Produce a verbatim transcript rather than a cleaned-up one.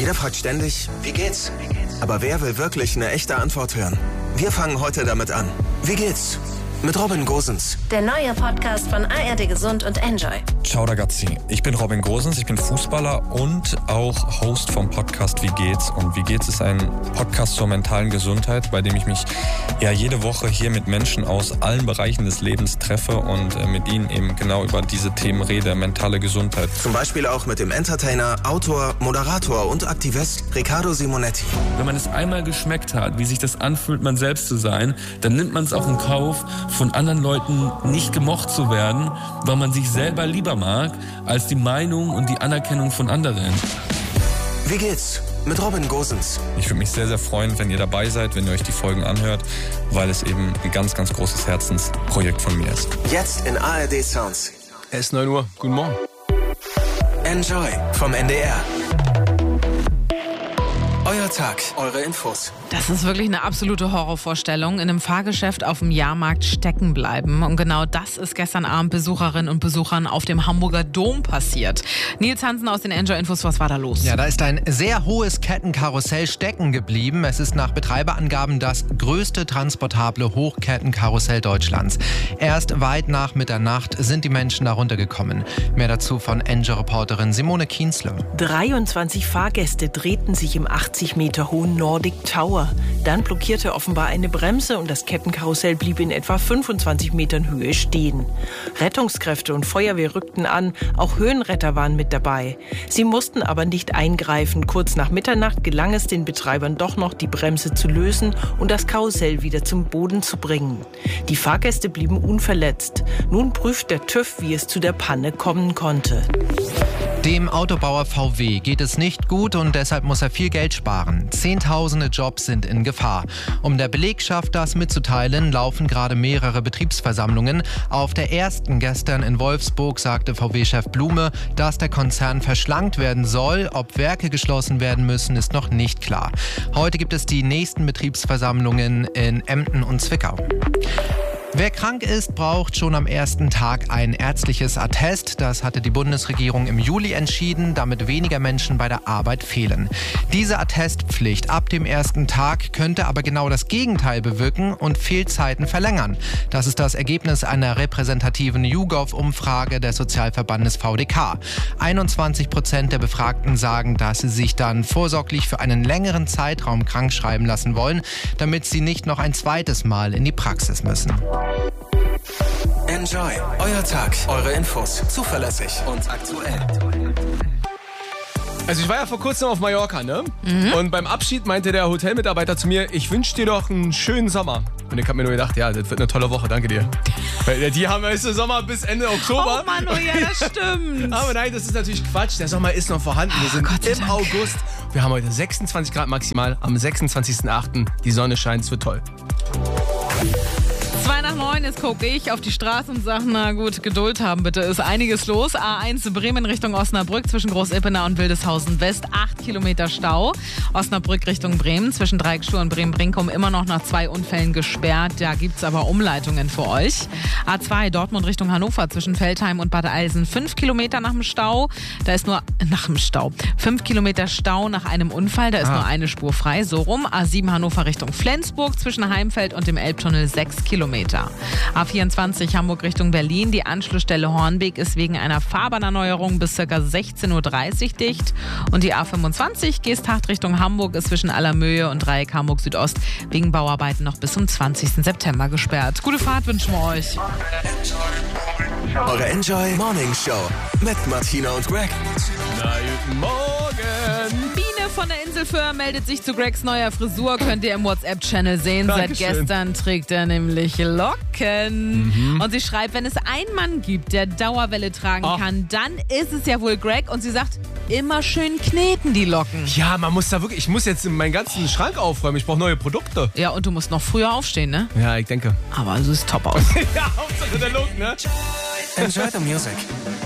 Jeder fragt ständig, wie geht's? Aber wer will wirklich eine echte Antwort hören? Wir fangen heute damit an. Wie geht's? Mit Robin Gosens. Der neue Podcast von A R D Gesund und Enjoy. Ciao ragazzi, ich bin Robin Gosens, ich bin Fußballer und auch Host vom Podcast Wie geht's? Und Wie geht's ist ein Podcast zur mentalen Gesundheit, bei dem ich mich ja jede Woche hier mit Menschen aus allen Bereichen des Lebens treffe und äh, mit ihnen eben genau über diese Themen rede, mentale Gesundheit. Zum Beispiel auch mit dem Entertainer, Autor, Moderator und Aktivist Riccardo Simonetti. Wenn man es einmal geschmeckt hat, wie sich das anfühlt, man selbst zu sein, dann nimmt man es auch in Kauf, von anderen Leuten nicht gemocht zu werden, weil man sich selber lieber mag, als die Meinung und die Anerkennung von anderen. Wie geht's? Mit Robin Gosens. Ich würde mich sehr, sehr freuen, wenn ihr dabei seid, wenn ihr euch die Folgen anhört, weil es eben ein ganz, ganz großes Herzensprojekt von mir ist. Jetzt in A R D Sounds. Es ist neun Uhr. Guten Morgen. Enjoy vom N D R. Euer Tag, eure Infos. Das ist wirklich eine absolute Horrorvorstellung. In einem Fahrgeschäft auf dem Jahrmarkt stecken bleiben. Und genau das ist gestern Abend Besucherinnen und Besuchern auf dem Hamburger Dom passiert. Nils Hansen aus den Enjoy-Infos, was war da los? Ja, da ist ein sehr hohes Kettenkarussell stecken geblieben. Es ist nach Betreiberangaben das größte transportable Hochkettenkarussell Deutschlands. Erst weit nach Mitternacht sind die Menschen darunter gekommen. Mehr dazu von Enjoy-Reporterin Simone Kienzle. dreiundzwanzig Fahrgäste drehten sich im achtzig Meter hohen Nordic Tower. Dann blockierte offenbar eine Bremse und das Kettenkarussell blieb in etwa fünfundzwanzig Metern Höhe stehen. Rettungskräfte und Feuerwehr rückten an, auch Höhenretter waren mit dabei. Sie mussten aber nicht eingreifen. Kurz nach Mitternacht gelang es den Betreibern doch noch, die Bremse zu lösen und das Karussell wieder zum Boden zu bringen. Die Fahrgäste blieben unverletzt. Nun prüft der TÜV, wie es zu der Panne kommen konnte. Dem Autobauer V W geht es nicht gut und deshalb muss er viel Geld sparen. Zehntausende Jobs sind in Gefahr. Um der Belegschaft das mitzuteilen, laufen gerade mehrere Betriebsversammlungen. Auf der ersten gestern in Wolfsburg sagte V W-Chef Blume, dass der Konzern verschlankt werden soll. Ob Werke geschlossen werden müssen, ist noch nicht klar. Heute gibt es die nächsten Betriebsversammlungen in Emden und Zwickau. Wer krank ist, braucht schon am ersten Tag ein ärztliches Attest. Das hatte die Bundesregierung im Juli entschieden, damit weniger Menschen bei der Arbeit fehlen. Diese Attestpflicht ab dem ersten Tag könnte aber genau das Gegenteil bewirken und Fehlzeiten verlängern. Das ist das Ergebnis einer repräsentativen YouGov-Umfrage des Sozialverbandes V D K. einundzwanzig Prozent der Befragten sagen, dass sie sich dann vorsorglich für einen längeren Zeitraum krankschreiben lassen wollen, damit sie nicht noch ein zweites Mal in die Praxis müssen. Enjoy, euer Tag, eure Infos. Zuverlässig und aktuell. Also ich war ja vor kurzem auf Mallorca, ne? Mhm. Und beim Abschied meinte der Hotelmitarbeiter zu mir, ich wünsche dir doch einen schönen Sommer. Und ich habe mir nur gedacht, ja, das wird eine tolle Woche, danke dir. Weil die haben weißt du, Sommer bis Ende Oktober. Oh Mann, oh ja, das stimmt. Aber nein, das ist natürlich Quatsch. Der Sommer ist noch vorhanden. Wir sind Gott sei im Dank. August. Wir haben heute sechsundzwanzig Grad maximal. Am sechsundzwanzigsten achten Die Sonne scheint, es wird toll. Zwei nach neun, jetzt gucke ich auf die Straße und sage, na gut, Geduld haben bitte, ist einiges los. A eins Bremen Richtung Osnabrück zwischen Groß-Ippenau und Wildeshausen West, acht Kilometer Stau. Osnabrück Richtung Bremen zwischen Dreiecksstuhl und Bremen-Brinkum immer noch nach zwei Unfällen gesperrt. Da gibt es aber Umleitungen für euch. A zwei Dortmund Richtung Hannover zwischen Veltheim und Bad Eilsen, fünf Kilometer nach dem Stau. Da ist nur, nach dem Stau, fünf Kilometer Stau nach einem Unfall, da ist ah. nur eine Spur frei, so rum. A sieben Hannover Richtung Flensburg zwischen Heimfeld und dem Elbtunnel, sechs Kilometer. A vierundzwanzig Hamburg Richtung Berlin. Die Anschlussstelle Hornbeek ist wegen einer Fahrbahnerneuerung bis ca. sechzehn Uhr dreißig dicht. Und die A fünfundzwanzig Geesthacht Richtung Hamburg ist zwischen Allermöhe und Dreieck Hamburg Südost wegen Bauarbeiten noch bis zum zwanzigsten September gesperrt. Gute Fahrt wünschen wir euch. Eure Enjoy Morning Show mit Martina und Greg. Na, guten Morgen. Biene von der Inselföhr meldet sich zu Gregs neuer Frisur. Könnt ihr im WhatsApp-Channel sehen. Dankeschön. Seit gestern trägt er nämlich Locken. Mhm. Und sie schreibt, wenn es einen Mann gibt, der Dauerwelle tragen oh. kann, dann ist es ja wohl Greg. Und sie sagt, immer schön kneten die Locken. Ja, man muss da wirklich, ich muss jetzt meinen ganzen Schrank aufräumen. Ich brauche neue Produkte. Ja, und du musst noch früher aufstehen, ne? Ja, ich denke. Aber es sieht top aus. Ja, Hauptsache der Look, ne? Enjoy the music.